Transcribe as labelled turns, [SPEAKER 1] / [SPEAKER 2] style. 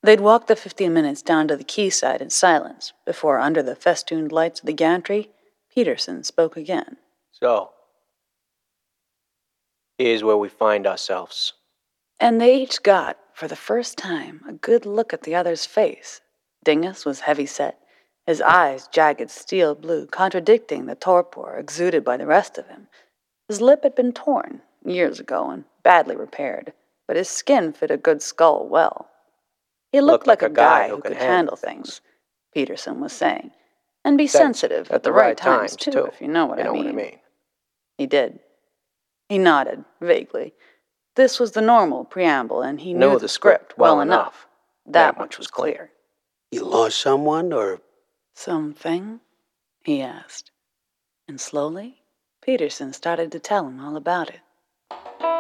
[SPEAKER 1] They'd walked the 15 minutes down to the quayside in silence before, under the festooned lights of the gantry, Peterson spoke again.
[SPEAKER 2] So, here's where we find ourselves.
[SPEAKER 1] And they each got, for the first time, a good look at the other's face. Dingus was heavy-set, his eyes jagged steel blue, contradicting the torpor exuded by the rest of him. His lip had been torn years ago and badly repaired, but his skin fit a good skull well. He looked like a guy who could handle things, Peterson was saying, and be sensitive at the right times, too, if you know what I mean. He did. He nodded, vaguely. This was the normal preamble, and he knew the script well enough. That much was clear.
[SPEAKER 3] You lost someone, or?
[SPEAKER 1] Something? He asked. And slowly, Peterson started to tell him all about it.